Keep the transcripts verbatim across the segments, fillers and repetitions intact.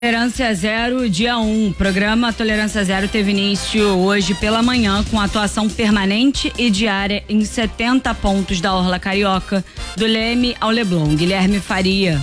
Tolerância Zero, dia um. O programa Tolerância Zero teve início hoje pela manhã com atuação permanente e diária em setenta pontos da Orla Carioca, do Leme ao Leblon. Guilherme Faria.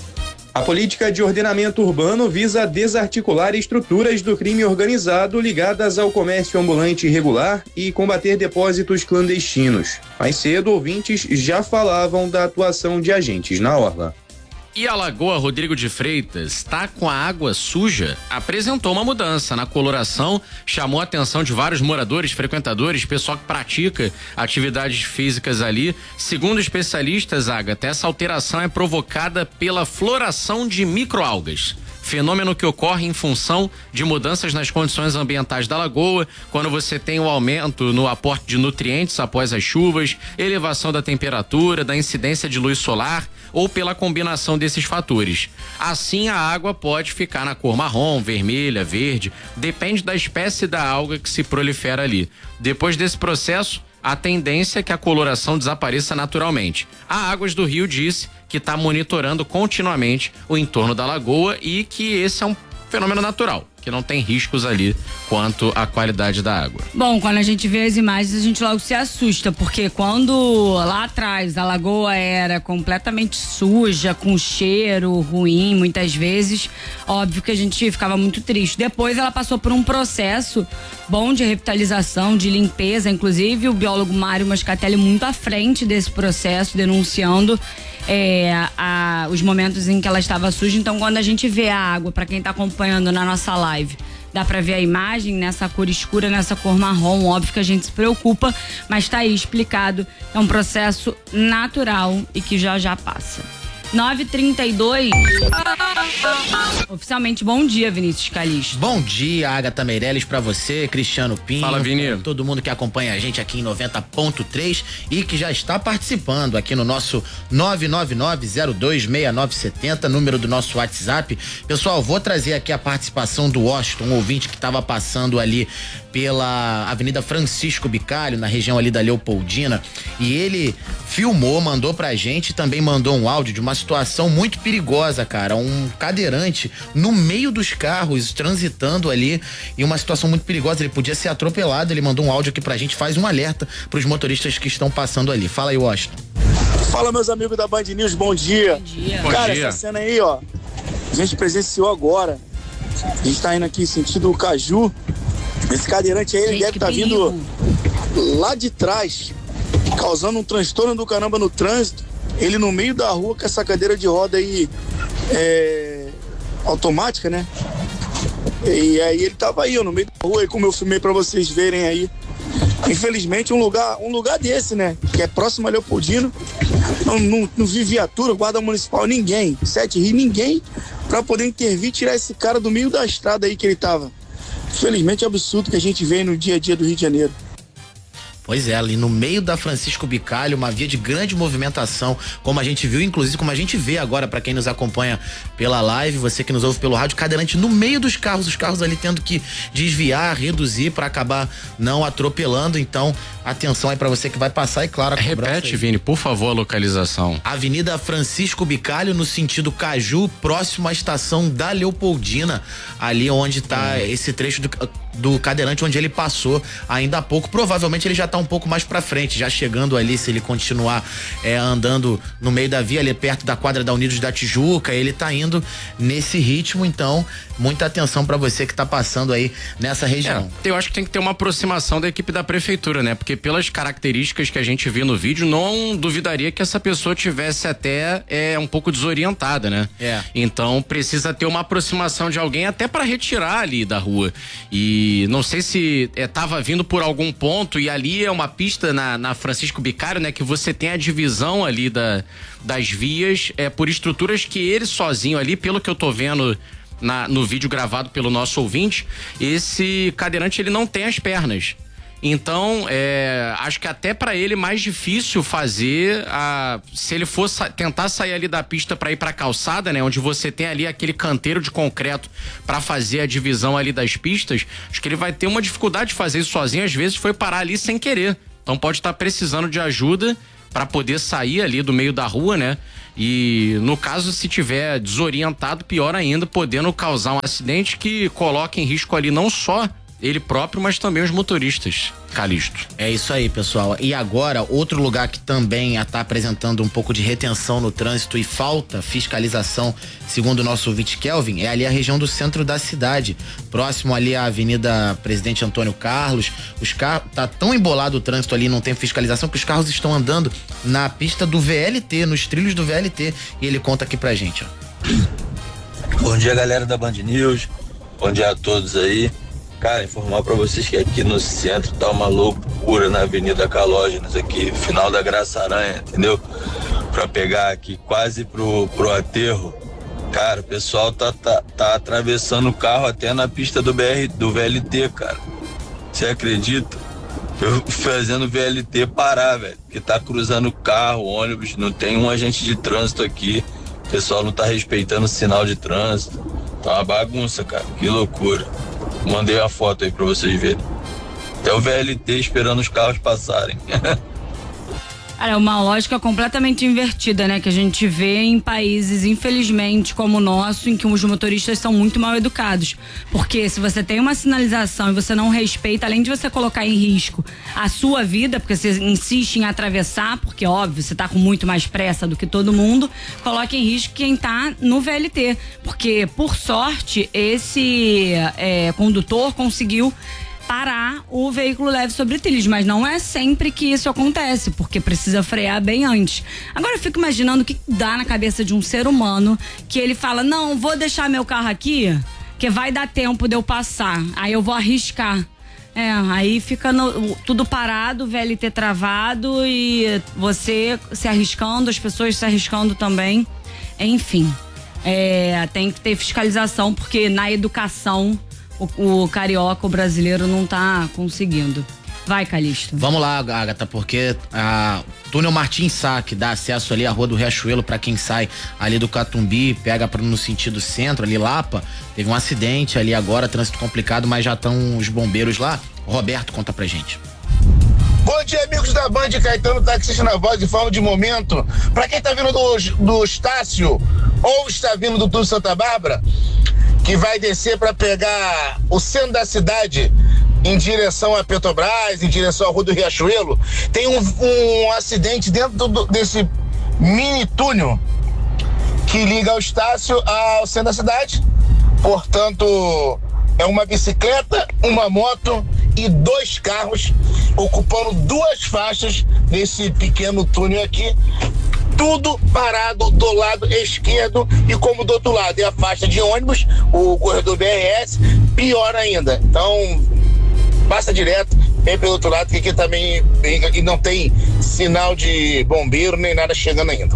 A política de ordenamento urbano visa desarticular estruturas do crime organizado ligadas ao comércio ambulante irregular e combater depósitos clandestinos. Mais cedo, ouvintes já falavam da atuação de agentes na Orla. E a Lagoa Rodrigo de Freitas está com a água suja? Apresentou uma mudança na coloração, chamou a atenção de vários moradores, frequentadores, pessoal que pratica atividades físicas ali. Segundo especialistas, Agatha, essa alteração é provocada pela floração de microalgas. Fenômeno que ocorre em função de mudanças nas condições ambientais da lagoa, quando você tem o aumento no aporte de nutrientes após as chuvas, elevação da temperatura, da incidência de luz solar ou pela combinação desses fatores. Assim, a água pode ficar na cor marrom, vermelha, verde, depende da espécie da alga que se prolifera ali. Depois desse processo, a tendência é que a coloração desapareça naturalmente. A Águas do Rio disse que está monitorando continuamente o entorno da lagoa e que esse é um fenômeno natural, que não tem riscos ali quanto à qualidade da água. Bom, quando a gente vê as imagens, a gente logo se assusta, porque quando lá atrás a lagoa era completamente suja, com cheiro ruim, muitas vezes, óbvio que a gente ficava muito triste. Depois ela passou por um processo bom de revitalização, de limpeza, inclusive o biólogo Mário Moscatelli muito à frente desse processo, denunciando É, a, os momentos em que ela estava suja. Então, quando a gente vê a água, para quem tá acompanhando na nossa live, dá para ver a imagem nessa cor escura, nessa cor marrom. Óbvio que a gente se preocupa, mas tá aí explicado. É um processo natural e que já já passa. nove e trinta e dois. Oficialmente, bom dia, Vinícius Calixto. Bom dia, Agatha Meirelles, pra você, Cristiano Pinho. Fala, Vini. Todo mundo que acompanha a gente aqui em noventa ponto três e que já está participando aqui no nosso nove nove nove zero dois seis nove sete zero, número do nosso WhatsApp. Pessoal, vou trazer aqui a participação do Washington, um ouvinte que estava passando ali pela Avenida Francisco Bicalho, na região ali da Leopoldina, e ele filmou, mandou pra gente, também mandou um áudio de uma situação muito perigosa, cara, um cadeirante no meio dos carros, transitando ali, em uma situação muito perigosa, ele podia ser atropelado. Ele mandou um áudio aqui pra gente, faz um alerta pros motoristas que estão passando ali. Fala aí, Washington. Fala, meus amigos da Band News, bom dia. Bom dia. Cara, Bom dia. essa cena aí, ó, a gente presenciou agora. A gente tá indo aqui sentido o Caju. Esse cadeirante aí, ele Gente, deve que estar tá perigo. vindo lá de trás, causando um transtorno do caramba no trânsito. Ele no meio da rua com essa cadeira de roda aí é, automática, né? E aí ele tava aí, ó, no meio da rua, aí como eu filmei pra vocês verem aí. Infelizmente, um lugar, um lugar desse, né? Que é próximo a Leopoldino, não, não, não vi viatura, guarda municipal, ninguém, Sete Rios, ninguém, pra poder intervir e tirar esse cara do meio da estrada aí que ele tava. Infelizmente, é absurdo que a gente vê no dia a dia do Rio de Janeiro. Pois é, ali no meio da Francisco Bicalho, uma via de grande movimentação, como a gente viu, inclusive como a gente vê agora, para quem nos acompanha pela live, você que nos ouve pelo rádio, cadeirante no meio dos carros, os carros ali tendo que desviar, reduzir para acabar não atropelando. Então, atenção aí para você que vai passar, e claro, a Repete, Vini, por favor, a localização. Avenida Francisco Bicalho, no sentido Caju, próximo à estação da Leopoldina, ali onde tá hum. esse trecho do, do cadeirante onde ele passou ainda há pouco. Provavelmente ele já tá um pouco mais pra frente, já chegando ali, se ele continuar é, andando no meio da via, ali perto da quadra da Unidos da Tijuca, ele tá indo nesse ritmo. Então, muita atenção pra você que tá passando aí nessa região. É, eu acho que tem que ter uma aproximação da equipe da prefeitura, né? Porque pelas características que a gente viu no vídeo, não duvidaria que essa pessoa tivesse até é, um pouco desorientada, né? É. Então, precisa ter uma aproximação de alguém até pra retirar ali da rua. E não sei se é, tava vindo por algum ponto, e ali é uma pista na, na Francisco Bicalho, né? Que você tem a divisão ali da, das vias é, por estruturas que ele sozinho ali, pelo que eu tô vendo na, no vídeo gravado pelo nosso ouvinte, esse cadeirante ele não tem as pernas. Então, é, acho que até para ele é mais difícil fazer a, se ele for sa- tentar sair ali da pista para ir para a calçada, né, onde você tem ali aquele canteiro de concreto para fazer a divisão ali das pistas. Acho que ele vai ter uma dificuldade de fazer isso sozinho. Às vezes foi parar ali sem querer. Então pode estar precisando de ajuda para poder sair ali do meio da rua, né? E no caso, se tiver desorientado, pior ainda, podendo causar um acidente que coloque em risco ali não só ele próprio, mas também os motoristas. Calixto. É isso aí, pessoal. E agora, outro lugar que também está apresentando um pouco de retenção no trânsito e falta fiscalização, segundo o nosso ouvinte Kelvin, é ali a região do centro da cidade, próximo ali à Avenida Presidente Antônio Carlos. Os carros, tá tão embolado o trânsito ali, não tem fiscalização, que os carros estão andando na pista do V L T, nos trilhos do V L T, e ele conta aqui pra gente, ó. Bom dia, galera da Band News. Bom dia a todos aí. Cara, informar pra vocês que aqui no centro tá uma loucura na Avenida Calógenes, aqui, final da Graça Aranha, entendeu? Pra pegar aqui quase pro, pro aterro. Cara, o pessoal tá, tá, tá atravessando o carro até na pista do, B R, do V L T, cara. Você acredita? Eu fazendo o V L T parar, velho. Porque tá cruzando carro, ônibus, não tem um agente de trânsito aqui. O pessoal não tá respeitando o sinal de trânsito. Tá uma bagunça, cara. Que loucura. Mandei a foto aí pra vocês verem. Até o V L T esperando os carros passarem. Cara, é uma lógica completamente invertida, né? Que a gente vê em países, infelizmente, como o nosso, em que os motoristas são muito mal educados. Porque se você tem uma sinalização e você não respeita, além de você colocar em risco a sua vida, porque você insiste em atravessar, porque, óbvio, você tá com muito mais pressa do que todo mundo, coloca em risco quem tá no V L T. Porque, por sorte, esse é, condutor conseguiu parar o veículo leve sobre trilhos, mas não é sempre que isso acontece, porque precisa frear bem antes. Agora eu fico imaginando o que dá na cabeça de um ser humano que ele fala, não, vou deixar meu carro aqui, que vai dar tempo de eu passar, aí eu vou arriscar. É, aí fica no, tudo parado, o V L T travado e você se arriscando, as pessoas se arriscando também. Enfim, é, tem que ter fiscalização, porque na educação O, o carioca, o brasileiro, não tá conseguindo. Vai, Calixto. Vamos lá, Agatha, porque a túnel Martins Sá, que dá acesso ali à Rua do Riachuelo pra quem sai ali do Catumbi, pega pra, no sentido centro, ali Lapa, teve um acidente ali agora, trânsito complicado, mas já estão os bombeiros lá. O Roberto conta pra gente. Bom dia, amigos da Band, Caetano, taxista na voz de forma de momento. Pra quem tá vindo do, do Estácio ou está vindo do Túnel Santa Bárbara, que vai descer para pegar o centro da cidade em direção a Petrobras, em direção à Rua do Riachuelo, tem um, um acidente dentro do, desse mini túnel que liga o Estácio ao centro da cidade. Portanto, é uma bicicleta, uma moto e dois carros ocupando duas faixas nesse pequeno túnel aqui. Tudo parado do lado esquerdo, e como do outro lado é a faixa de ônibus, o corredor B R S, pior ainda. Então, passa direto, vem pelo outro lado, que aqui também e não tem sinal de bombeiro nem nada chegando ainda.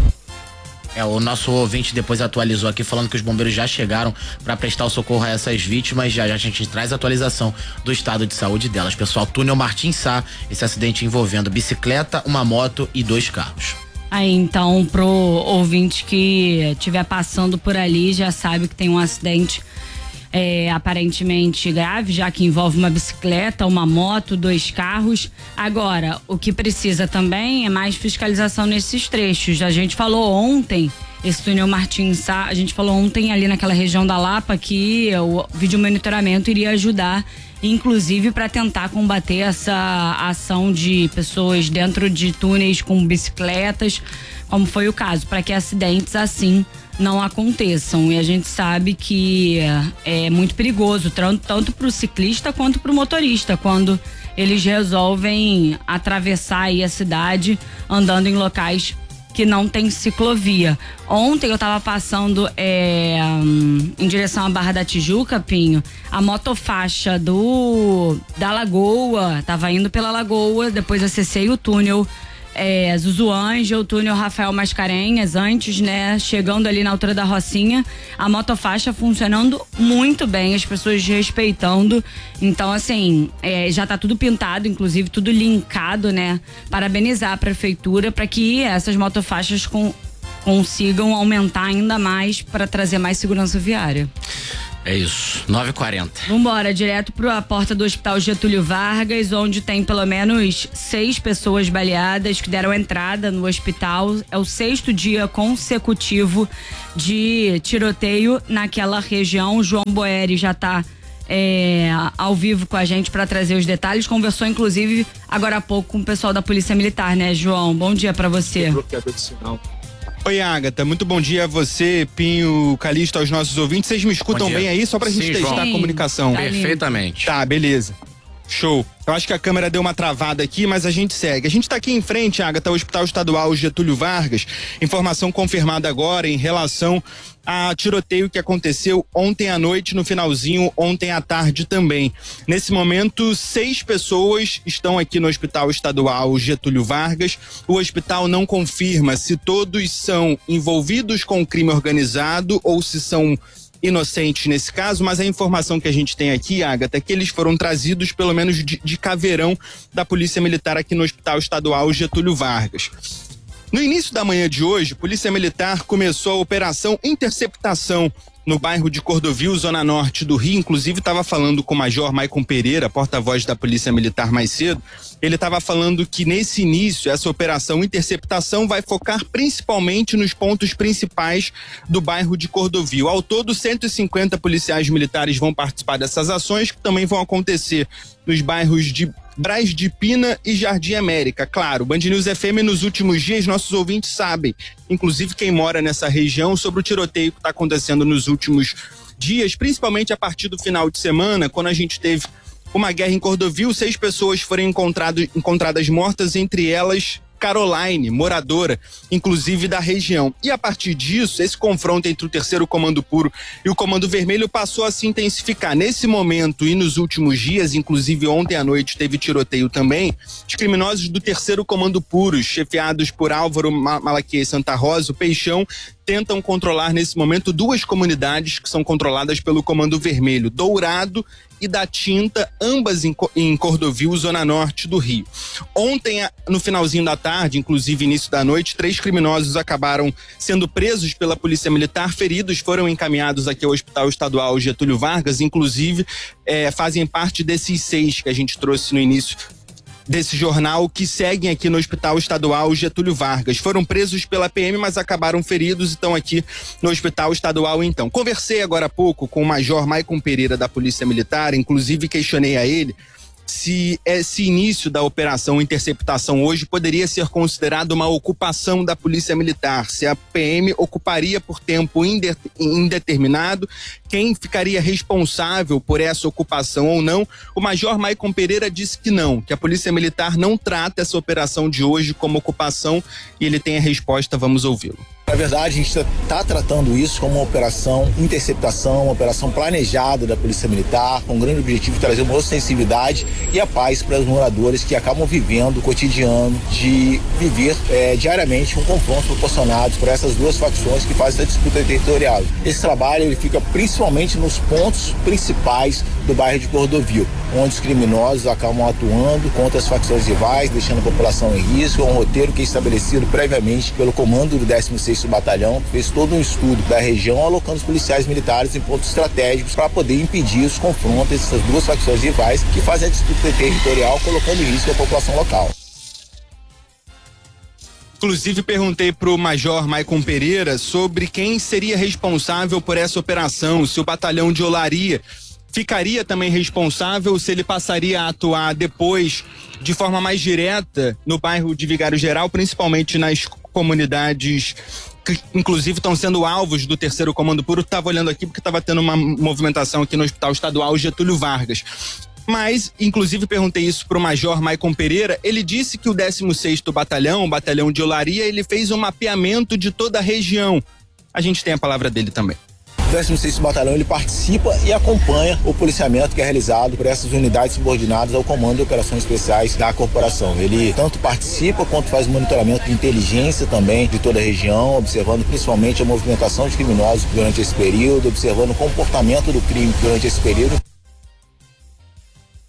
É, o nosso ouvinte depois atualizou aqui falando que os bombeiros já chegaram para prestar o socorro a essas vítimas. Já, já a gente traz a atualização do estado de saúde delas. Pessoal, túnel Martins Sá, esse acidente envolvendo bicicleta, uma moto e dois carros. Aí, então, pro ouvinte que estiver passando por ali, já sabe que tem um acidente é, aparentemente grave, já que envolve uma bicicleta, uma moto, dois carros. Agora, o que precisa também é mais fiscalização nesses trechos. A gente falou ontem, esse túnel Martins Sá, a gente falou ontem ali naquela região da Lapa que o vídeo monitoramento iria ajudar, inclusive para tentar combater essa ação de pessoas dentro de túneis com bicicletas, como foi o caso, para que acidentes assim não aconteçam. E a gente sabe que é muito perigoso, tanto para o ciclista quanto para o motorista, quando eles resolvem atravessar aí a cidade andando em locais que não tem ciclovia. Ontem eu tava passando é, em direção à Barra da Tijuca, Pinho, a motofaixa do da Lagoa, tava indo pela Lagoa, depois acessei o túnel é, Zuzuange, o túnel Rafael Mascarenhas, antes, né, chegando ali na altura da Rocinha, a motofaixa funcionando muito bem, as pessoas respeitando. Então, assim, é, já tá tudo pintado, inclusive tudo linkado, né? Parabenizar a prefeitura para que essas motofaixas com, consigam aumentar ainda mais para trazer mais segurança viária. É isso, nove e quarenta. Vambora, direto para a porta do Hospital Getúlio Vargas, onde tem pelo menos seis pessoas baleadas que deram entrada no hospital. É o sexto dia consecutivo de tiroteio naquela região. O João Boeri já está é, ao vivo com a gente para trazer os detalhes. Conversou, inclusive, agora há pouco com o pessoal da Polícia Militar, né, João? Bom dia para você. Oi, Agatha, muito bom dia a você, Pinho, Calixto, aos nossos ouvintes. Vocês me escutam bem aí, só pra gente Sim, testar João. a comunicação? Tá Perfeitamente. Tá, beleza. Show. Eu acho que a câmera deu uma travada aqui, mas a gente segue. A gente tá aqui em frente, Agatha, ao Hospital Estadual Getúlio Vargas. Informação confirmada agora em relação a tiroteio que aconteceu ontem à noite, no finalzinho, ontem à tarde também. Nesse momento, seis pessoas estão aqui no Hospital Estadual Getúlio Vargas. O hospital não confirma se todos são envolvidos com crime organizado ou se são inocentes nesse caso, mas a informação que a gente tem aqui, Agatha, é que eles foram trazidos pelo menos de, de caveirão da Polícia Militar aqui no Hospital Estadual Getúlio Vargas. No início da manhã de hoje, a Polícia Militar começou a Operação Interceptação no bairro de Cordovil, zona norte do Rio. Inclusive, estava falando com o Major Maicon Pereira, porta-voz da Polícia Militar mais cedo. Ele estava falando que nesse início, essa Operação Interceptação vai focar principalmente nos pontos principais do bairro de Cordovil. Ao todo, cento e cinquenta policiais militares vão participar dessas ações, que também vão acontecer nos bairros de Braz de Pina e Jardim América. Claro, Band News F M nos últimos dias, nossos ouvintes sabem, inclusive quem mora nessa região, sobre o tiroteio que está acontecendo nos últimos dias, principalmente a partir do final de semana, quando a gente teve uma guerra em Cordovil. Seis pessoas foram encontrado, encontradas mortas, entre elas Caroline, moradora, inclusive da região. E a partir disso, esse confronto entre o terceiro Comando Puro e o Comando Vermelho passou a se intensificar. Nesse momento e nos últimos dias, inclusive ontem à noite teve tiroteio também, os criminosos do terceiro Comando Puro, chefiados por Álvaro Malaquias Santa Rosa, o Peixão, tentam controlar nesse momento duas comunidades que são controladas pelo Comando Vermelho, Dourado e da Tinta, ambas em, em Cordovil, zona norte do Rio. Ontem, no finalzinho da tarde, inclusive início da noite, três criminosos acabaram sendo presos pela Polícia Militar. Feridos foram encaminhados aqui ao Hospital Estadual Getúlio Vargas, inclusive é, fazem parte desses seis que a gente trouxe no início desse jornal, que seguem aqui no Hospital Estadual Getúlio Vargas. Foram presos pela P M, mas acabaram feridos e estão aqui no Hospital Estadual então. Conversei agora há pouco com o Major Maicon Pereira da Polícia Militar, inclusive questionei a ele se esse início da Operação Interceptação hoje poderia ser considerado uma ocupação da Polícia Militar, se a P M ocuparia por tempo indeterminado, quem ficaria responsável por essa ocupação ou não. O Major Maicon Pereira disse que não, que a Polícia Militar não trata essa operação de hoje como ocupação, e ele tem a resposta, vamos ouvi-lo. Na verdade, a gente está tratando isso como uma operação interceptação, uma operação planejada da Polícia Militar, com o grande objetivo de trazer uma ostensividade e a paz para os moradores que acabam vivendo o cotidiano de viver é, diariamente um confronto proporcionado por essas duas facções que fazem essa disputa territorial. Esse trabalho ele fica principalmente nos pontos principais do bairro de Cordovil, onde os criminosos acabam atuando contra as facções rivais, deixando a população em risco. É um roteiro que é estabelecido previamente pelo comando do décimo sexto Batalhão, fez todo um estudo da região, alocando os policiais militares em pontos estratégicos para poder impedir os confrontos entre essas duas facções rivais que fazem a disputa territorial, colocando em risco a população local. Inclusive, perguntei para o Major Maicon Pereira sobre quem seria responsável por essa operação, se o batalhão de Olaria ficaria também responsável, se ele passaria a atuar depois de forma mais direta no bairro de Vigário Geral, principalmente nas comunidades que inclusive estão sendo alvos do terceiro Comando Puro. Estava olhando aqui porque estava tendo uma movimentação aqui no Hospital Estadual Getúlio Vargas. Mas, inclusive, perguntei isso para o Major Maicon Pereira. Ele disse que o décimo sexto Batalhão, o Batalhão de Olaria, ele fez um mapeamento de toda a região. A gente tem a palavra dele também. O décimo sexto Batalhão ele participa e acompanha o policiamento que é realizado por essas unidades subordinadas ao Comando de Operações Especiais da corporação. Ele tanto participa quanto faz monitoramento de inteligência também de toda a região, observando principalmente a movimentação de criminosos durante esse período, observando o comportamento do crime durante esse período.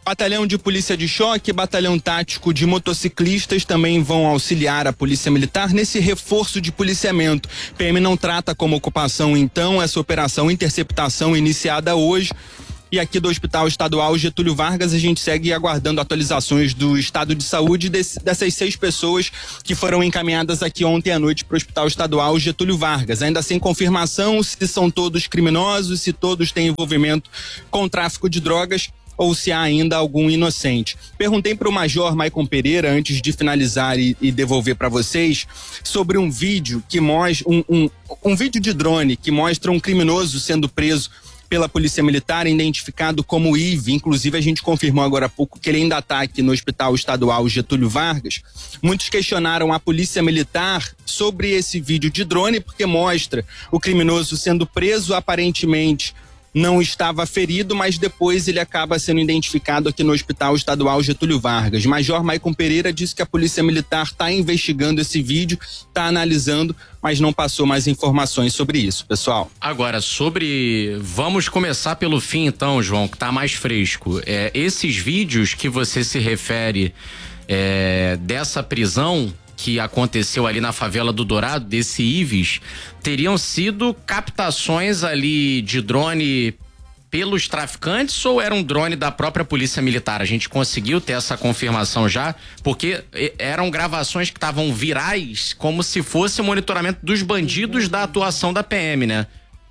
Batalhão de Polícia de Choque, Batalhão Tático de Motociclistas também vão auxiliar a Polícia Militar nesse reforço de policiamento. P M não trata como ocupação, então, essa operação interceptação iniciada hoje. E aqui do Hospital Estadual Getúlio Vargas, a gente segue aguardando atualizações do estado de saúde desse, dessas seis pessoas que foram encaminhadas aqui ontem à noite para o Hospital Estadual Getúlio Vargas. Ainda sem confirmação se são todos criminosos, se todos têm envolvimento com tráfico de drogas ou se há ainda algum inocente. Perguntei para o Major Maicon Pereira, antes de finalizar e, e devolver para vocês, sobre um vídeo que mostra um, um, um vídeo de drone que mostra um criminoso sendo preso pela Polícia Militar, identificado como Ive. Inclusive, a gente confirmou agora há pouco que ele ainda está aqui no Hospital Estadual Getúlio Vargas. Muitos questionaram a Polícia Militar sobre esse vídeo de drone, porque mostra o criminoso sendo preso, aparentemente não estava ferido, mas depois ele acaba sendo identificado aqui no Hospital Estadual Getúlio Vargas. Major Maicon Pereira disse que a Polícia Militar está investigando esse vídeo, está analisando, mas não passou mais informações sobre isso, pessoal. Agora, sobre... Vamos começar pelo fim, então, João, que está mais fresco. É, esses vídeos que você se refere é, dessa prisão que aconteceu ali na favela do Dourado, desse Ives, teriam sido captações ali de drone pelos traficantes ou era um drone da própria Polícia Militar? A gente conseguiu ter essa confirmação já, porque eram gravações que estavam virais, como se fosse o monitoramento dos bandidos da atuação da P M, né?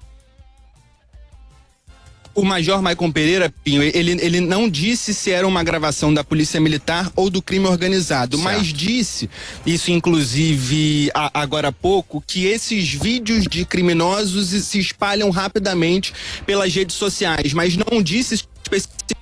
O Major Maicon Pereira, Pinho, ele, ele não disse se era uma gravação da Polícia Militar ou do crime organizado, certo, mas disse, isso inclusive a, agora há pouco, que esses vídeos de criminosos se espalham rapidamente pelas redes sociais, mas não disse especificamente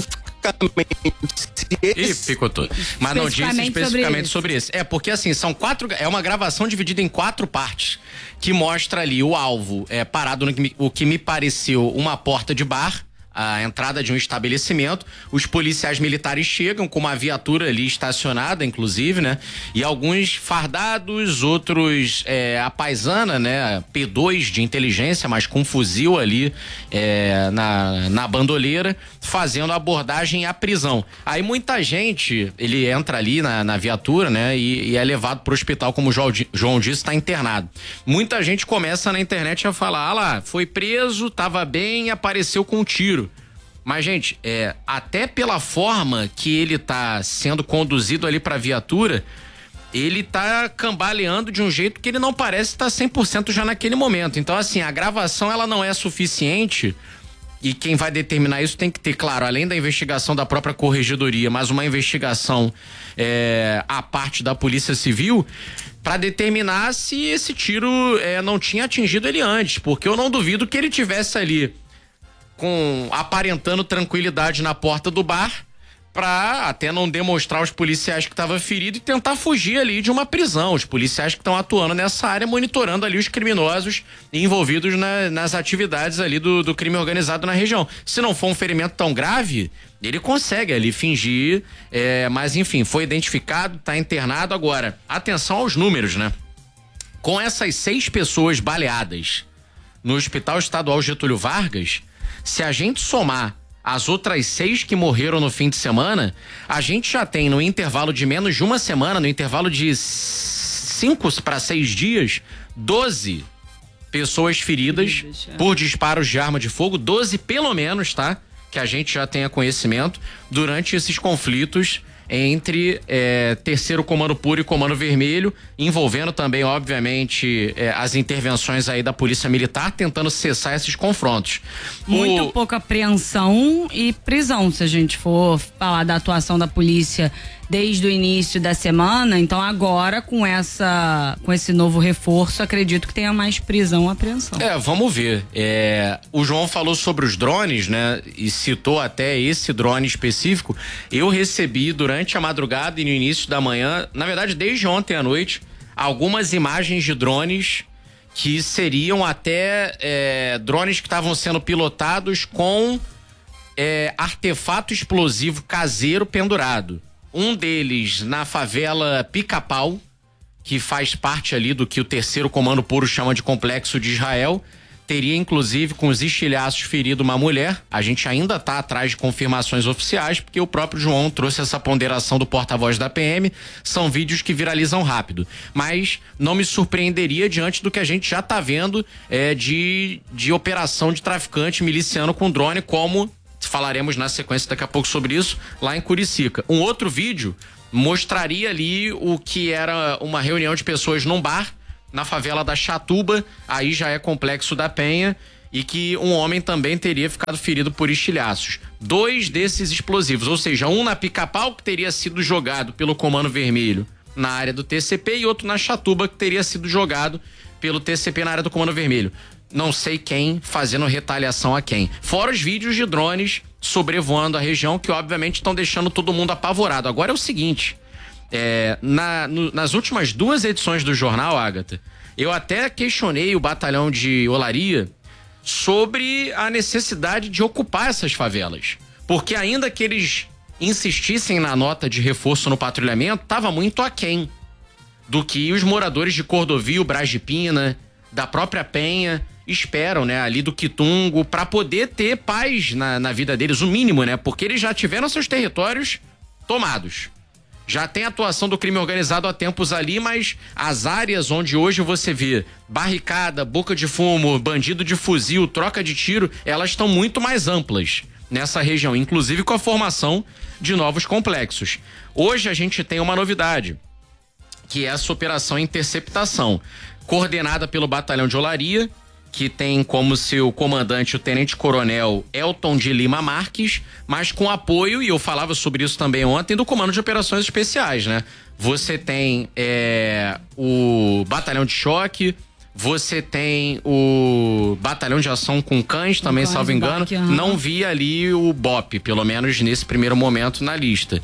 Ih, picotou. Mas não disse especificamente sobre isso. É, porque assim, são quatro. É uma gravação dividida em quatro partes que mostra ali o alvo é, parado no que, o que me pareceu uma porta de bar, a entrada de um estabelecimento. Os policiais militares chegam com uma viatura ali estacionada, inclusive, né? E alguns fardados, outros é, a paisana, né? P dois de inteligência, mas com fuzil ali é, na, na bandoleira, fazendo a abordagem à prisão. Aí muita gente, ele entra ali na, na viatura, né? E, e é levado pro hospital, como o João, João disse, está internado. Muita gente começa na internet a falar, ah lá, foi preso, tava bem, apareceu com um tiro. Mas, gente, é, até pela forma que ele tá sendo conduzido ali pra viatura, ele tá cambaleando de um jeito que ele não parece estar cem por cento já naquele momento. Então, assim, a gravação, ela não é suficiente, e quem vai determinar isso tem que ter, claro, além da investigação da própria corregedoria, mas uma investigação é, à parte da Polícia Civil, para determinar se esse tiro é, não tinha atingido ele antes, porque eu não duvido que ele tivesse ali com aparentando tranquilidade na porta do bar, pra até não demonstrar aos policiais que estava ferido e tentar fugir ali de uma prisão. Os policiais que estão atuando nessa área, monitorando ali os criminosos envolvidos na, nas atividades ali do, do crime organizado na região. Se não for um ferimento tão grave, ele consegue ali fingir, é, mas enfim, foi identificado, está internado. Agora, atenção aos números, né? Com essas seis pessoas baleadas no Hospital Estadual Getúlio Vargas, se a gente somar as outras seis que morreram no fim de semana, a gente já tem no intervalo de menos de uma semana, no intervalo de cinco para seis dias, doze pessoas feridas por disparos de arma de fogo, doze pelo menos, tá? Que a gente já tenha conhecimento durante esses conflitos entre é, Terceiro Comando Puro e Comando Vermelho, envolvendo também, obviamente, é, as intervenções aí da Polícia Militar, tentando cessar esses confrontos. Muito o... pouca apreensão e prisão, se a gente for falar da atuação da polícia desde o início da semana. Então agora, com essa com esse novo reforço, acredito que tenha mais prisão e apreensão. É, vamos ver. É, o João falou sobre os drones, né? E citou até esse drone específico. Eu recebi durante a madrugada e no início da manhã, na verdade desde ontem à noite, algumas imagens de drones que seriam até é, drones que estavam sendo pilotados com é, artefato explosivo caseiro pendurado. Um deles na favela Pica-Pau, que faz parte ali do que o Terceiro Comando Puro chama de Complexo de Israel. teria inclusive com os estilhaços ferido uma mulher. A gente ainda está atrás de confirmações oficiais, porque o próprio João trouxe essa ponderação do porta-voz da P M. São vídeos que viralizam rápido, mas não me surpreenderia diante do que a gente já está vendo é, de, de operação de traficante miliciano com drone, como falaremos na sequência daqui a pouco sobre isso, lá em Curicica. Um outro vídeo mostraria ali o que era uma reunião de pessoas num bar na favela da Chatuba, aí já é Complexo da Penha, e que um homem também teria ficado ferido por estilhaços. Dois desses explosivos, ou seja, um na Pica-Pau, que teria sido jogado pelo Comando Vermelho na área do T C P, e outro na Chatuba, que teria sido jogado pelo T C P na área do Comando Vermelho. Não sei quem fazendo retaliação a quem. Fora os vídeos de drones sobrevoando a região, que obviamente estão deixando todo mundo apavorado. Agora é o seguinte... É, na, no, nas últimas duas edições do jornal, Ágata, eu até questionei o batalhão de Olaria sobre a necessidade de ocupar essas favelas. Porque ainda que eles insistissem na nota de reforço no patrulhamento, estava muito aquém do que os moradores de Cordovil, Braz de Pina, da própria Penha, esperam, né, ali do Quitungo, para poder ter paz na, na vida deles, o mínimo, né? Porque eles já tiveram seus territórios tomados. Já tem atuação do crime organizado há tempos ali, mas as áreas onde hoje você vê barricada, boca de fumo, bandido de fuzil, troca de tiro, elas estão muito mais amplas nessa região, inclusive com a formação de novos complexos. Hoje a gente tem uma novidade, que é essa operação Interceptação, coordenada pelo Batalhão de Olaria, que tem como seu comandante o Tenente-Coronel Elton de Lima Marques, mas com apoio, e eu falava sobre isso também ontem, do Comando de Operações Especiais, né? Você tem é, o Batalhão de Choque, você tem o Batalhão de Ação com Cães, também, Cães, salvo engano. Uhum. Não vi ali o B O P, pelo menos nesse primeiro momento na lista.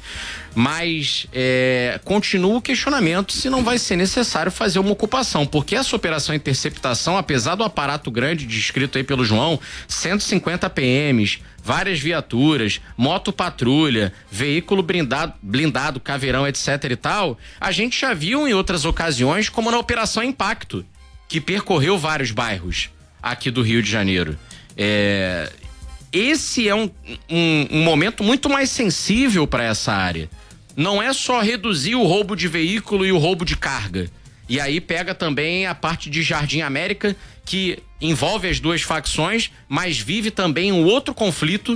Mas é, continua o questionamento se não vai ser necessário fazer uma ocupação, porque essa operação Interceptação, apesar do aparato grande descrito aí pelo João, cento e cinquenta P Ms, várias viaturas, moto patrulha, veículo blindado, blindado, caveirão, etc e tal, a gente já viu em outras ocasiões, como na Operação Impacto, que percorreu vários bairros aqui do Rio de Janeiro. É, esse é um, um, um momento muito mais sensível para essa área. Não é só reduzir o roubo de veículo e o roubo de carga. E aí pega também a parte de Jardim América, que envolve as duas facções, mas vive também um outro conflito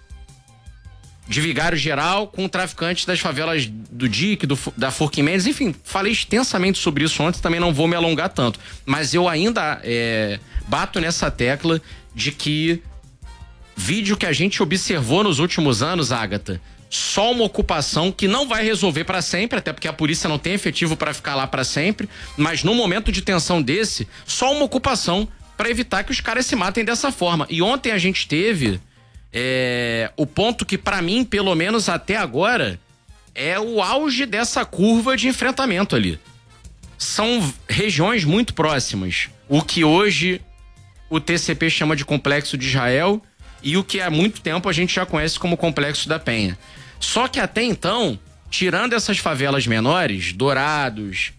de Vigário Geral com traficantes das favelas do D I C, do, da Forquim Mendes. Enfim, falei extensamente sobre isso ontem, também não vou me alongar tanto. Mas eu ainda é, bato nessa tecla de que vídeo que a gente observou nos últimos anos, Ágata, só uma ocupação que não vai resolver para sempre, até porque a polícia não tem efetivo para ficar lá para sempre, mas num momento de tensão desse, só uma ocupação para evitar que os caras se matem dessa forma. E ontem a gente teve é, o ponto que para mim, pelo menos até agora, é o auge dessa curva de enfrentamento ali. São regiões muito próximas. O que hoje o T C P chama de Complexo de Israel e o que há muito tempo a gente já conhece como Complexo da Penha. Só que até então, tirando essas favelas menores, Dourados,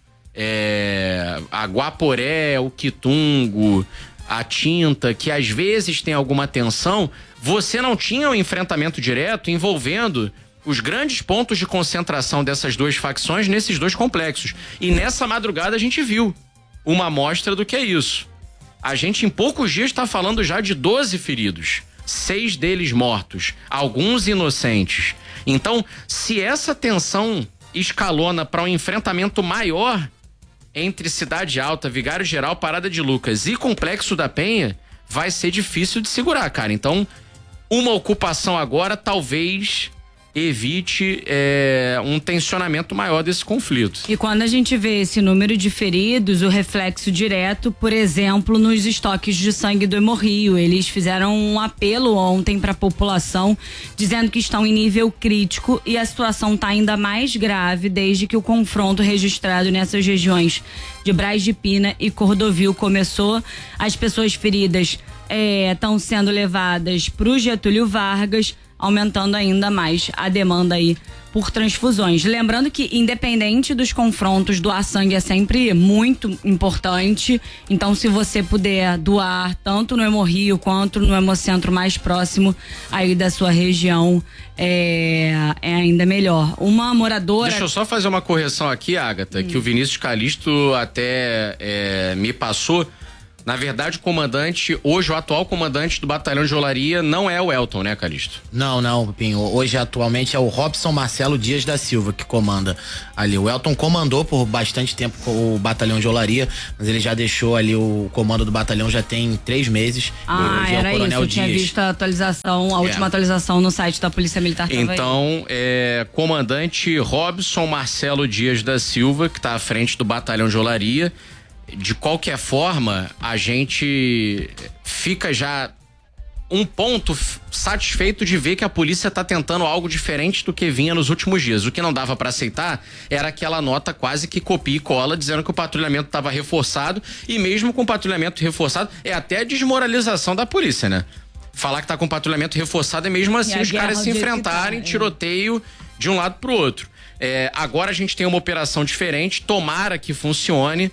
é, a Guaporé, o Quitungo, a Tinta, que às vezes tem alguma tensão, você não tinha um enfrentamento direto envolvendo os grandes pontos de concentração dessas duas facções nesses dois complexos. E nessa madrugada a gente viu uma amostra do que é isso. A gente em poucos dias está falando já de doze feridos, seis deles mortos, alguns inocentes. Então, se essa tensão escalona para um enfrentamento maior entre Cidade Alta, Vigário Geral, Parada de Lucas e Complexo da Penha, vai ser difícil de segurar, cara. Então, uma ocupação agora talvez evite é, um tensionamento maior desse conflito. E quando a gente vê esse número de feridos, o reflexo direto, por exemplo, nos estoques de sangue do Hemorrio. Eles fizeram um apelo ontem para a população, dizendo que estão em nível crítico e a situação está ainda mais grave desde que o confronto registrado nessas regiões de Braz de Pina e Cordovil começou. As pessoas feridas estão é, sendo levadas para o Getúlio Vargas, aumentando ainda mais a demanda aí por transfusões. Lembrando que, independente dos confrontos, doar sangue é sempre muito importante. Então, se você puder doar tanto no Hemorrio quanto no Hemocentro mais próximo aí da sua região, é, é ainda melhor. Uma moradora... Deixa eu só fazer uma correção aqui, Agatha, hum. que o Vinícius Calixto até é, me passou. Na verdade, o comandante, hoje o atual comandante do batalhão de olaria não é o Elton, né, Calixto? Não, não, Pinho. Hoje, atualmente, é o Robson Marcelo Dias da Silva que comanda ali. O Elton comandou por bastante tempo o batalhão de olaria, mas ele já deixou ali o comando do batalhão já tem três meses. Ah, hoje era é o Coronel isso. Eu Dias. tinha visto a atualização, a É. última atualização no site da Polícia Militar. Então, é, comandante Robson Marcelo Dias da Silva, que está à frente do batalhão de olaria. De qualquer forma, a gente fica já um ponto satisfeito de ver que a polícia está tentando algo diferente do que vinha nos últimos dias. O que não dava para aceitar era aquela nota quase que copia e cola, dizendo que o patrulhamento estava reforçado, e mesmo com o patrulhamento reforçado, é até a desmoralização da polícia, né? Falar que tá com patrulhamento reforçado é mesmo assim os caras se enfrentarem, tá, é. tiroteio de um lado pro outro. É, agora a gente tem uma operação diferente, tomara que funcione.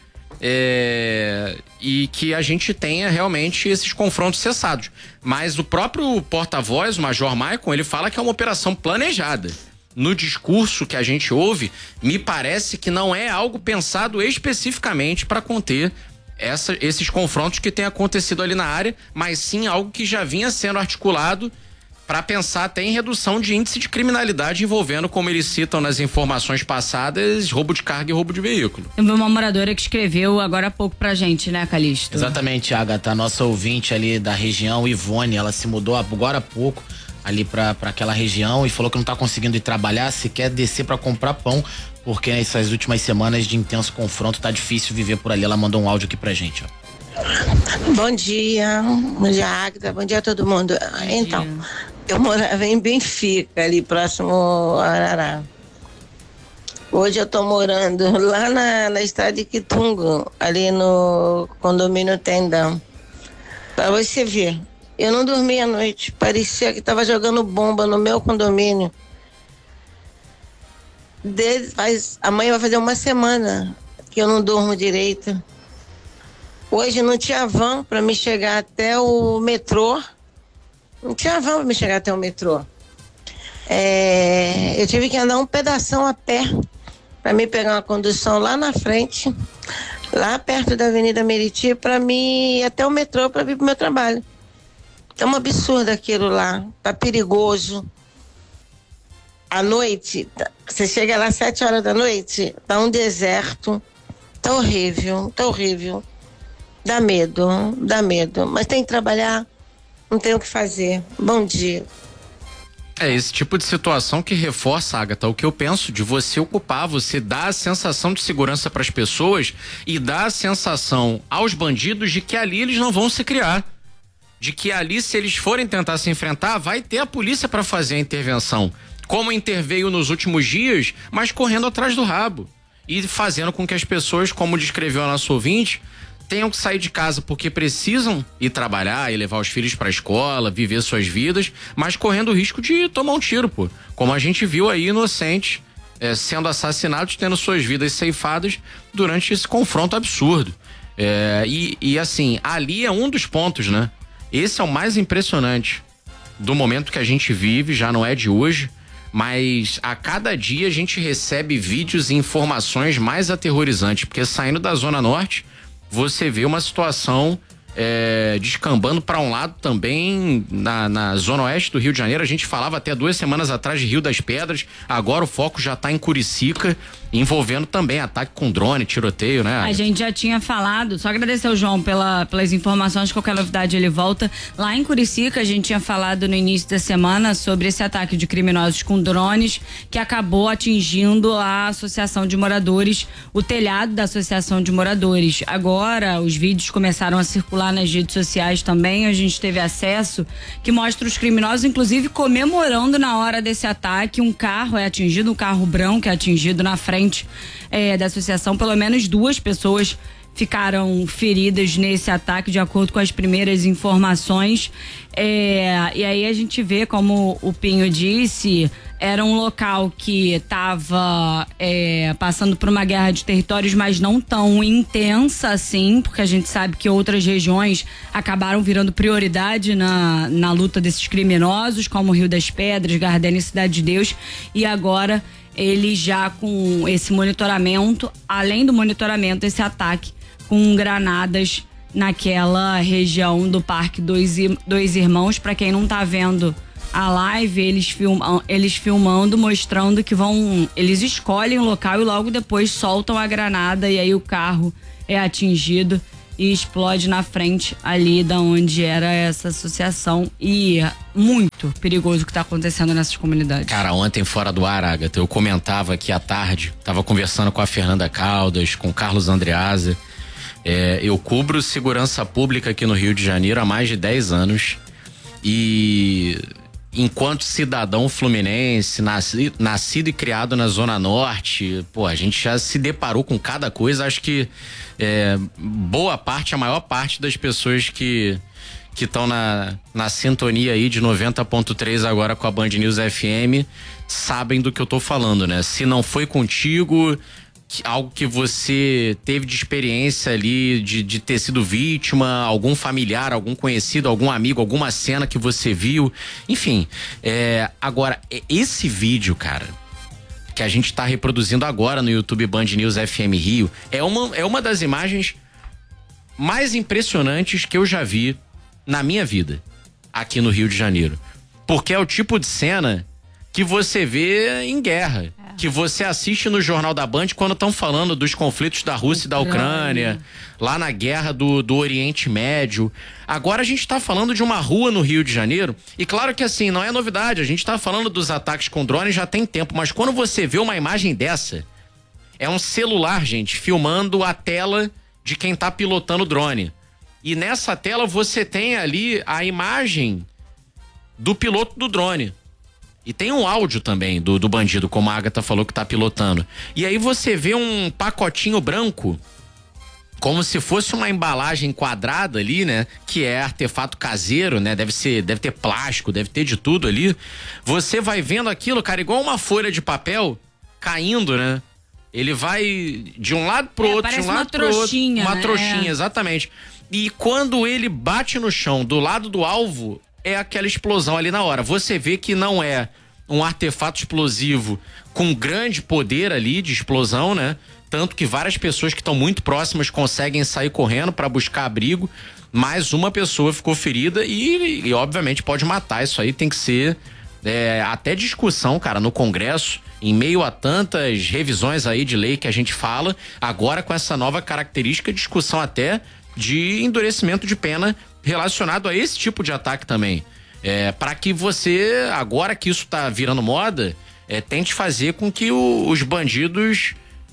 É, e que a gente tenha realmente esses confrontos cessados. Mas o próprio porta-voz, o Major Maicon, ele fala que é uma operação planejada. No discurso que a gente ouve, me parece que não é algo pensado especificamente para conter essa, esses confrontos que têm acontecido ali na área, mas sim algo que já vinha sendo articulado para pensar até em redução de índice de criminalidade envolvendo, como eles citam nas informações passadas, roubo de carga e roubo de veículo. Tem uma moradora que escreveu agora há pouco pra gente, né, Calixto? Exatamente, Agatha, a nossa ouvinte ali da região, Ivone, ela se mudou agora há pouco ali pra, pra aquela região e falou que não tá conseguindo ir trabalhar, se quer descer pra comprar pão, porque nessas últimas semanas de intenso confronto tá difícil viver por ali. Ela mandou um áudio aqui pra gente, ó. Bom dia, bom dia, Agatha, bom dia a todo mundo. Bom então, dia. Eu morava em Benfica, ali próximo a Arará. Hoje eu tô morando lá na, na estrada de Quitungo, ali no condomínio Tendão. Pra você ver, eu não dormi à noite, parecia que tava jogando bomba no meu condomínio. Desde, faz, amanhã vai fazer uma semana que eu não durmo direito. Hoje não tinha van para me chegar até o metrô. Não tinha van para me chegar até o metrô. É, eu tive que andar um pedação a pé para me pegar uma condução lá na frente, lá perto da Avenida Meriti, para me ir até o metrô para vir pro meu trabalho. É um absurdo aquilo lá, tá perigoso. À noite, você chega lá às sete horas da noite, tá um deserto, tá horrível, tá horrível. Dá medo, dá medo, mas tem que trabalhar, não tem o que fazer. Bom dia. É esse tipo de situação que reforça, Agatha, o que eu penso de você ocupar, você dá a sensação de segurança para as pessoas e dá a sensação aos bandidos de que ali eles não vão se criar. De que ali, se eles forem tentar se enfrentar, vai ter a polícia para fazer a intervenção. Como interveio nos últimos dias, mas correndo atrás do rabo. E fazendo com que as pessoas, como descreveu a nossa ouvinte, tenham que sair de casa porque precisam ir trabalhar e levar os filhos para a escola, viver suas vidas, mas correndo o risco de tomar um tiro, pô. Como a gente viu aí, inocentes é, sendo assassinados, tendo suas vidas ceifadas durante esse confronto absurdo. É, e, e assim, ali é um dos pontos, né? Esse é o mais impressionante do momento que a gente vive, já não é de hoje, mas a cada dia a gente recebe vídeos e informações mais aterrorizantes, porque saindo da Zona Norte, você vê uma situação é, descambando para um lado também na, na Zona Oeste do Rio de Janeiro. A gente falava até duas semanas atrás de Rio das Pedras, agora o foco já está em Curicica, envolvendo também ataque com drone, tiroteio, né? A gente já tinha falado, só agradecer ao João pela, pelas informações, qualquer novidade ele volta. Lá em Curicica a gente tinha falado no início da semana sobre esse ataque de criminosos com drones que acabou atingindo a Associação de Moradores, o telhado da Associação de Moradores. Agora os vídeos começaram a circular nas redes sociais também, a gente teve acesso, que mostra os criminosos inclusive comemorando na hora desse ataque. Um carro é atingido, um carro branco é atingido na frente É, da associação. Pelo menos duas pessoas ficaram feridas nesse ataque, de acordo com as primeiras informações. É, e aí a gente vê, como o Pinho disse, era um local que estava é, passando por uma guerra de territórios, mas não tão intensa assim, porque a gente sabe que outras regiões acabaram virando prioridade na, na luta desses criminosos, como Rio das Pedras, Gardênia e Cidade de Deus, e agora ele já com esse monitoramento, além do monitoramento, esse ataque com granadas naquela região do Parque Dois, Dois Irmãos. Para quem não tá vendo a live, eles, filmam, eles filmando, mostrando que vão, eles escolhem o local e logo depois soltam a granada, e aí o carro é atingido e explode na frente ali da onde era essa associação. E é muito perigoso o que tá acontecendo nessas comunidades. Cara, ontem fora do ar, Agatha, eu comentava aqui à tarde, tava conversando com a Fernanda Caldas, com o Carlos Andreasa. É, eu cubro segurança pública aqui no Rio de Janeiro há mais de dez anos e enquanto cidadão fluminense, nasci, nascido e criado na Zona Norte, pô, a gente já se deparou com cada coisa. Acho que é, boa parte, a maior parte das pessoas que que estão na, na sintonia aí de noventa ponto três agora com a Band News F M sabem do que eu tô falando, né? Se não foi contigo, algo que você teve de experiência ali, de, de ter sido vítima, algum familiar, algum conhecido, algum amigo, alguma cena que você viu, enfim. É, agora, esse vídeo, cara, que a gente tá reproduzindo agora no YouTube Band News F M Rio, é uma, é uma das imagens mais impressionantes que eu já vi na minha vida, aqui no Rio de Janeiro. Porque é o tipo de cena que você vê em guerra, é. que você assiste no Jornal da Band quando estão falando dos conflitos da Rússia e da Ucrânia, lá na guerra do, do Oriente Médio. Agora a gente tá falando de uma rua no Rio de Janeiro, e claro que assim, não é novidade, a gente tá falando dos ataques com drones já tem tempo, mas quando você vê uma imagem dessa, é um celular, gente, filmando a tela de quem tá pilotando o drone. E nessa tela você tem ali a imagem do piloto do drone. E tem um áudio também do, do bandido, como a Agatha falou que tá pilotando. E aí você vê um pacotinho branco, como se fosse uma embalagem quadrada ali, né? Que é artefato caseiro, né? Deve ser, deve ter plástico, deve ter de tudo ali. Você vai vendo aquilo, cara, igual uma folha de papel caindo, né? Ele vai de um lado pro é, outro, de um lado pro outro. Uma né? trouxinha, é. exatamente. E quando ele bate no chão, do lado do alvo, é aquela explosão ali na hora. Você vê que não é um artefato explosivo com grande poder ali de explosão, né? Tanto que várias pessoas que estão muito próximas conseguem sair correndo para buscar abrigo, mas uma pessoa ficou ferida e, e obviamente pode matar. Isso aí tem que ser é, até discussão, cara, no Congresso, em meio a tantas revisões aí de lei que a gente fala, agora com essa nova característica, discussão até de endurecimento de pena relacionado a esse tipo de ataque também. É, para que você, agora que isso tá virando moda, é, tente fazer com que o, os bandidos,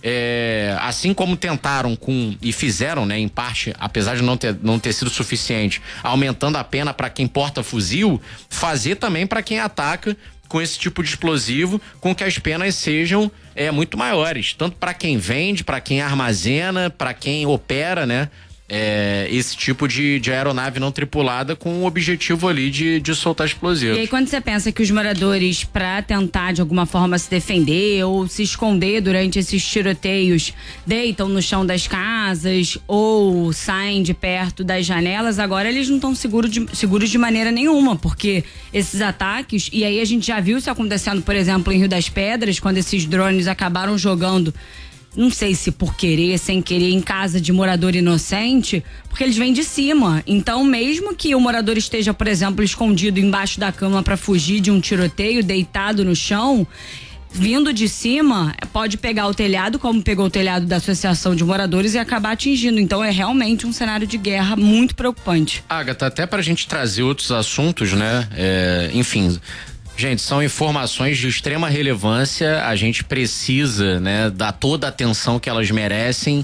é, assim como tentaram com e fizeram, né, em parte, apesar de não ter, não ter sido suficiente, aumentando a pena para quem porta fuzil, fazer também para quem ataca com esse tipo de explosivo, com que as penas sejam é, muito maiores, tanto para quem vende, para quem armazena, para quem opera, né? É, esse tipo de, de aeronave não tripulada com o objetivo ali de, de soltar explosivos. E aí quando você pensa que os moradores, pra tentar de alguma forma se defender ou se esconder durante esses tiroteios, deitam no chão das casas ou saem de perto das janelas, agora eles não estão seguros de, seguros de maneira nenhuma, porque esses ataques, e aí a gente já viu isso acontecendo, por exemplo, em Rio das Pedras, quando esses drones acabaram jogando, não sei se por querer, sem querer, em casa de morador inocente, porque eles vêm de cima. Então, mesmo que o morador esteja, por exemplo, escondido embaixo da cama para fugir de um tiroteio, deitado no chão, vindo de cima, pode pegar o telhado, como pegou o telhado da Associação de Moradores, e acabar atingindo. Então, é realmente um cenário de guerra muito preocupante. Agatha, até pra gente trazer outros assuntos, né? É, enfim... Gente, são informações de extrema relevância, a gente precisa, né, dar toda a atenção que elas merecem,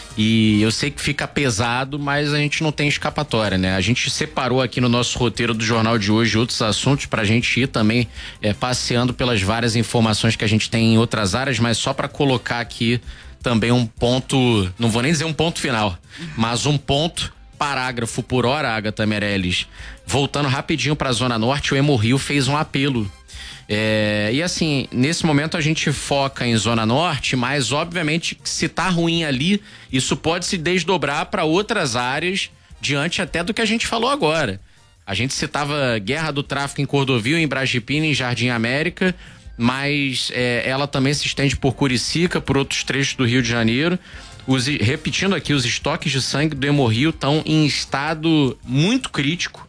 e eu sei que fica pesado, mas a gente não tem escapatória, né? A gente separou aqui no nosso roteiro do jornal de hoje outros assuntos pra gente ir também é, passeando pelas várias informações que a gente tem em outras áreas, mas só pra colocar aqui também um ponto, não vou nem dizer um ponto final, mas um ponto parágrafo por hora, Agatha Meirelles. Voltando rapidinho para a Zona Norte, o Hemorrio fez um apelo É, e assim, nesse momento a gente foca em Zona Norte, mas obviamente se tá ruim ali, isso pode se desdobrar para outras áreas diante até do que a gente falou agora. A gente citava guerra do tráfico em Cordovil, em Brasília, em Jardim América, mas é, ela também se estende por Curicica, por outros trechos do Rio de Janeiro. Os, repetindo aqui, os estoques de sangue do Hemorrio estão em estado muito crítico.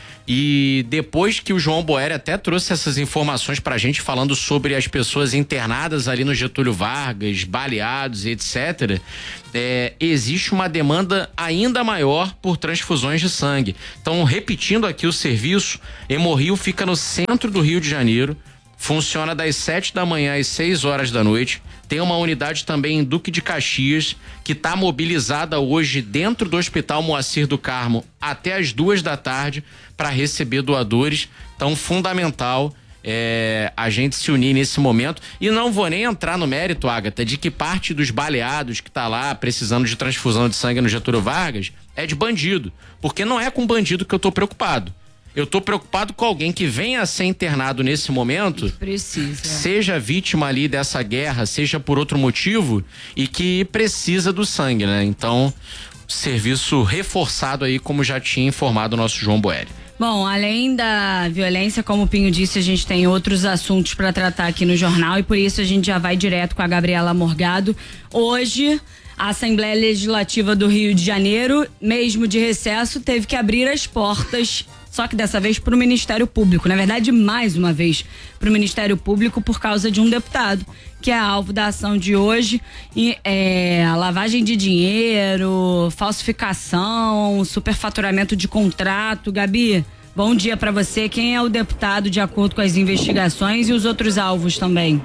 E depois que o João Boeri até trouxe essas informações pra gente, falando sobre as pessoas internadas ali no Getúlio Vargas, baleados e etcétera, é, existe uma demanda ainda maior por transfusões de sangue. Então, repetindo aqui o serviço, Hemorrio fica no centro do Rio de Janeiro, funciona das sete da manhã às seis horas da noite. Tem uma unidade também em Duque de Caxias, que está mobilizada hoje dentro do Hospital Moacir do Carmo até as duas da tarde para receber doadores. Então, fundamental é, a gente se unir nesse momento. E não vou nem entrar no mérito, Agatha, de que parte dos baleados que tá lá precisando de transfusão de sangue no Getúlio Vargas é de bandido. Porque não é com bandido que eu tô preocupado. Eu tô preocupado com alguém que venha a ser internado nesse momento, precisa, seja vítima ali dessa guerra, seja por outro motivo, e que precisa do sangue, né? Então, serviço reforçado aí, como já tinha informado o nosso João Boeri. Bom, além da violência, como o Pinho disse, a gente tem outros assuntos para tratar aqui no jornal e por isso a gente já vai direto com a Gabriela Morgado. Hoje, a Assembleia Legislativa do Rio de Janeiro, mesmo de recesso, teve que abrir as portas, só que dessa vez para o Ministério Público. Na verdade, mais uma vez para o Ministério Público por causa de um deputado que é alvo da ação de hoje, e, é, a lavagem de dinheiro, falsificação, superfaturamento de contrato. Gabi, bom dia para você. Quem é o deputado de acordo com as investigações e os outros alvos também?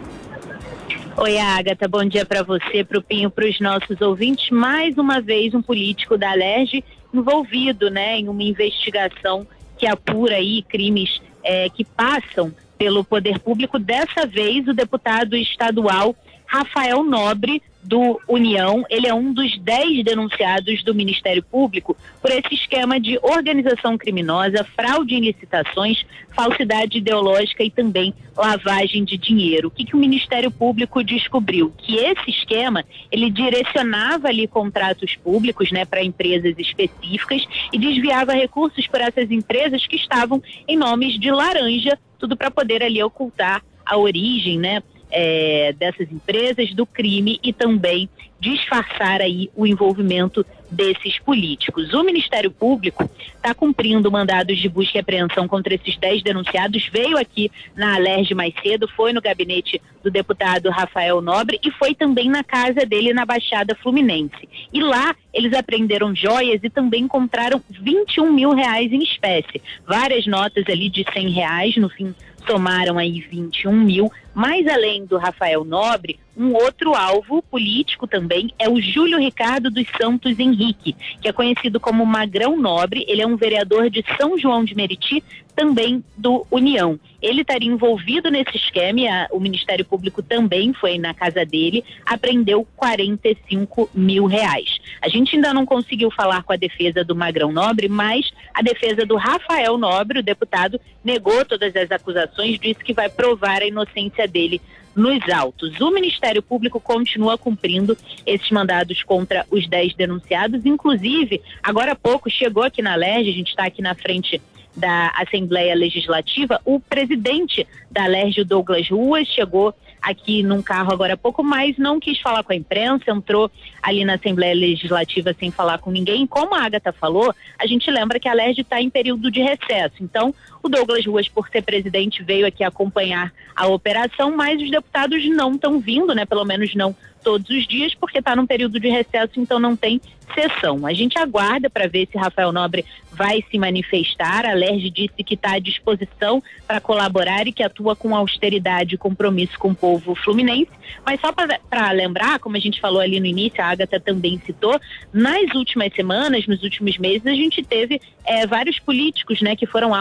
Oi, Agatha, bom dia para você, para o Pinho, para os nossos ouvintes. Mais uma vez um político da Alerj envolvido, né, em uma investigação que apura aí crimes é, que passam pelo poder público. Dessa vez, o deputado estadual Rafael Nobre, do União, ele é um dos dez denunciados do Ministério Público por esse esquema de organização criminosa, fraude em licitações, falsidade ideológica e também lavagem de dinheiro. O que, que o Ministério Público descobriu? Que esse esquema, ele direcionava ali contratos públicos, né, para empresas específicas e desviava recursos por essas empresas que estavam em nomes de laranja, tudo para poder ali ocultar a origem, né, É, dessas empresas, do crime e também disfarçar aí o envolvimento desses políticos. O Ministério Público está cumprindo mandados de busca e apreensão contra esses dez denunciados, veio aqui na Alerj mais cedo, foi no gabinete do deputado Rafael Nobre e foi também na casa dele na Baixada Fluminense. E lá eles apreenderam joias e também encontraram vinte e um mil reais em espécie. Várias notas ali de cem reais, no fim somaram aí vinte e um mil, mas além do Rafael Nobre, um outro alvo político também é o Júlio Ricardo dos Santos Henrique, que é conhecido como Magrão Nobre. Ele é um vereador de São João de Meriti, também do União. Ele estaria envolvido nesse esquema e a, o Ministério Público também foi na casa dele, apreendeu quarenta e cinco mil reais. A gente ainda não conseguiu falar com a defesa do Magrão Nobre, mas a defesa do Rafael Nobre, o deputado, negou todas as acusações, disse que vai provar a inocência dele nos autos. O Ministério Público continua cumprindo esses mandados contra os dez denunciados, inclusive, agora há pouco chegou aqui na Alerj, a gente está aqui na frente da Assembleia Legislativa, o presidente da Alerj, Douglas Ruas, chegou aqui num carro agora há pouco, mas não quis falar com a imprensa, entrou ali na Assembleia Legislativa sem falar com ninguém. Como a Agatha falou, a gente lembra que a Alerj está em período de recesso, então o Douglas Ruas, por ser presidente, veio aqui acompanhar a operação, mas os deputados não estão vindo, né, pelo menos não todos os dias, porque está num período de recesso, então não tem sessão. A gente aguarda para ver se Rafael Nobre vai se manifestar. A Alerj disse que está à disposição para colaborar e que atua com austeridade e compromisso com o povo fluminense. Mas só para lembrar, como a gente falou ali no início, a Agatha também citou, nas últimas semanas, nos últimos meses, a gente teve é, vários políticos, né, que foram alvo de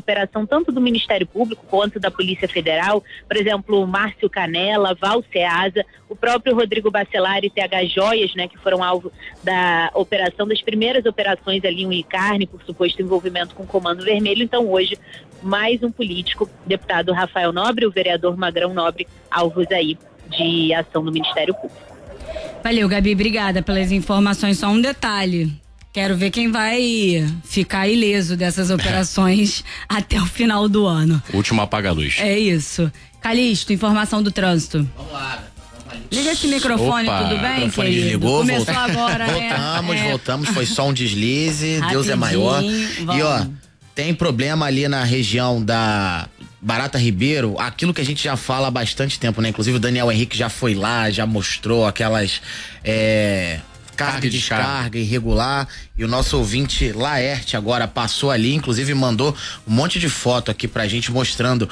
operação tanto do Ministério Público quanto da Polícia Federal, por exemplo, o Márcio Canela, Val Ceasa, o próprio Rodrigo Bacelar e T H Joias, né, que foram alvo da operação, das primeiras operações ali em Unicarne, por suposto envolvimento com o Comando Vermelho. Então hoje, mais um político, deputado Rafael Nobre, o vereador Magrão Nobre, alvos aí de ação do Ministério Público. Valeu, Gabi, obrigada pelas informações. Só um detalhe, quero ver quem vai ficar ileso dessas operações até o final do ano. Último apaga-luz. É isso. Calixto, informação do trânsito. Vamos lá. Liga esse microfone, Opa, tudo bem, microfone querido? desligou, Começou volta- agora, né? Voltamos, É. voltamos, foi só um deslize, Deus é Rapidinho, maior. vamos. E ó, tem problema ali na região da Barata Ribeiro, aquilo que a gente já fala há bastante tempo, né? Inclusive o Daniel Henrique já foi lá, já mostrou aquelas é, carga e descarga irregular, e o nosso ouvinte Laerte agora passou ali, inclusive mandou um monte de foto aqui pra gente mostrando